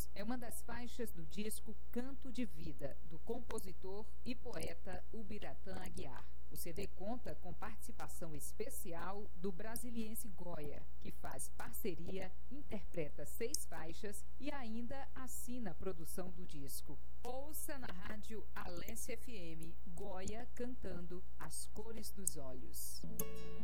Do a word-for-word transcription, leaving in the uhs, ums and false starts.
é uma das faixas do disco Canto de Vida, do compositor e poeta Ubiratã Aguiar. O C D conta com participação especial do brasiliense Goya, que faz parceria, interpreta seis faixas e ainda assina a produção do disco. Ouça na rádio Alesse F M, Goya cantando As Cores dos Olhos.